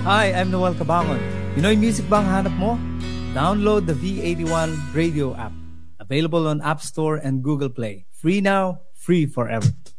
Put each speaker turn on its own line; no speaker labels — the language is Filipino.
Hi, I'm Noel Cabangon. Pinoy music bang hanap mo? Download the V81 radio app. Available on App Store and Google Play. Free now, free forever.